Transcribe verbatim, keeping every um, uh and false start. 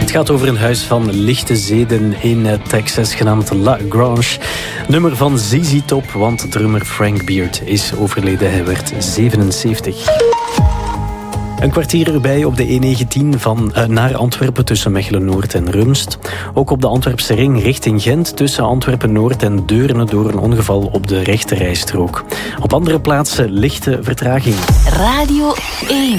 Het gaat over een huis van lichte zeden in Texas genaamd La Grange. Nummer van Z Z Top, want drummer Frank Beard is overleden. Hij werd zevenenzeventig. Een kwartier erbij op de E negentien van, uh, naar Antwerpen tussen Mechelen-Noord en Rumst. Ook op de Antwerpse ring richting Gent tussen Antwerpen-Noord en Deurne door een ongeval op de rechterrijstrook. Op andere plaatsen lichte vertraging. Radio één.